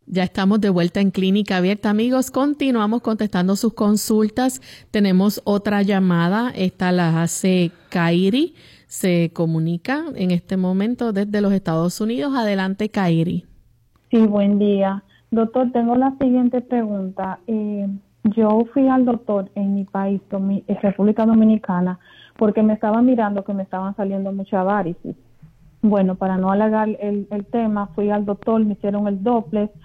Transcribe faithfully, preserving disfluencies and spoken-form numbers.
Ya estamos de vuelta en Clínica Abierta, amigos. Continuamos contestando sus consultas. Tenemos otra llamada. Esta la hace Kairi. Se comunica en este momento desde los Estados Unidos. Adelante, Kairi. Sí, buen día. Doctor, tengo la siguiente pregunta. Eh, yo fui al doctor en mi país, Domi- en República Dominicana, porque me estaban mirando que me estaban saliendo muchas varices. Bueno, para no alargar el, el tema, fui al doctor, me hicieron el Doppler,